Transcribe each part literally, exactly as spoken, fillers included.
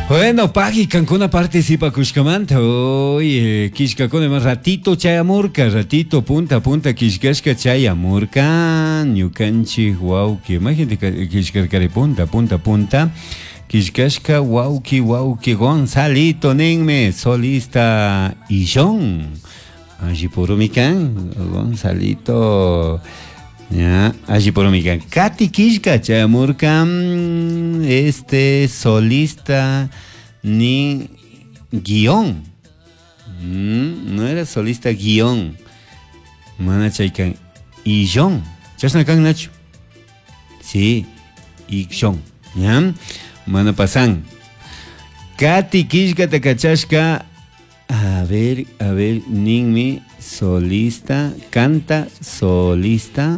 Bueno, Pagui, Cancuna participa Kushkamanta. Oye, Kishkakone más ratito chayamurka, ratito punta punta Kishkashka chayamurka, Ñukanchi, wow, que imagínate Kishkarkari punta punta punta. Kishkashka, wauki, wauki, Gonzalito, Nenme, solista Illón. Allí por Mican, Gonzalito. Ya, allí por Mican. Katy Kishka, Chayamurka, este solista ni guión. Mm, no era solista guión. Mana Chaykan. Illón. ¿Chasnakan Nacho? Sí, Illón. ¿Ya? Mana pasan. Katy Kishka Takachashka. A ver, a ver, Ninmi, solista, canta, solista.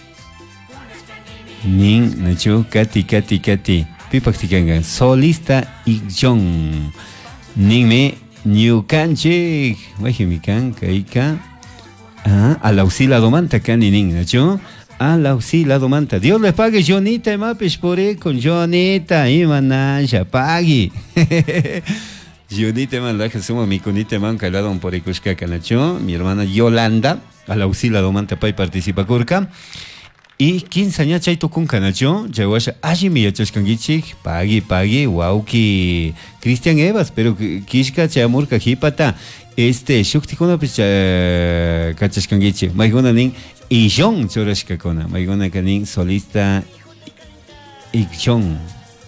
Nin, Nacho, Katy, Katy, Katy. Pipak Tikanga, solista Illón. Ninmi, Ñukanchik. Wajimikan, Kaika. Ah, al auxilado manta, Cani Nin, Nacho. Al auxilado manta. Dios les pague, Jonita, mapes por ahí con Jonita, Imanaya, pague. Jonita man, la que somos mi conita man, calado por ahí Canacho, mi hermana Yolanda, al auxilado manta, pay participa curca. Y quince años chaito con Canacho, Yawasha, allí mi achaskangichik, pague, pague, wauki, Cristian Evas, pero Kishka, Chayamurka, Hipata, este, Shuktikona, pues, Kachaskangichik, Maigona Ning, Illón, Chorashkakona, Maigona Kanin, solista, Illón,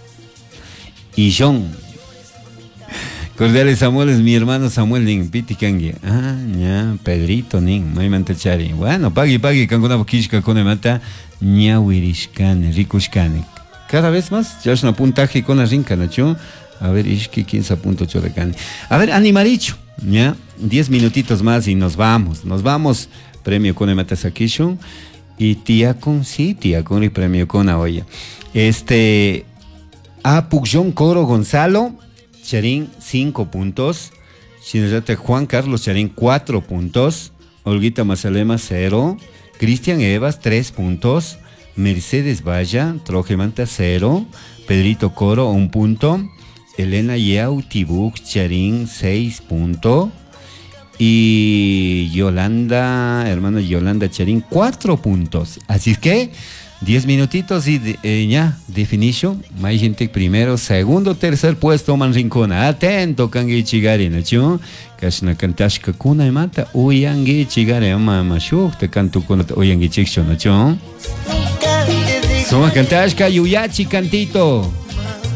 Illón. Cordiales Samuel es mi hermano Samuel Ning, Piti Kangi. Ah, ya, Pedrito Ning, Maimantachari. Bueno, pagui, pagui, Kanguna Bokishka, Kone Mata, Ñawirishkane, Rikushkane. Cada vez más, ya es una puntaje con la rinca, Nacho. A ver, Ishki, quince puntos Chorecane. A ver, Animaricho, ya, diez minutitos más y nos vamos, nos vamos. Premio Kone Mata Sakishu. Y tía con, sí, tía con y premio con Aoya. Este, A Pukjon Coro Gonzalo. Charín, cinco puntos. Chinarate Juan Carlos Charín, cuatro puntos. Olguita Mazalema, cero. Cristian Evas, tres puntos. Mercedes Valla, Trojemanta, cero. Pedrito Coro, un punto. Elena Yautibuk Charín, seis puntos. Y Yolanda, hermana Yolanda Charín, cuatro puntos. Así es que diez minutitos y de, eh, ya, definition. Hay gente primero, segundo, tercer puesto, man rincona. Atento, kangi chigari, ¿no? Kashna kantashka kuna y mata, uyangi chigari, mama shuk, te canto con uyangi chiksho, ¿no? Soma kantashka, yuyachi cantito.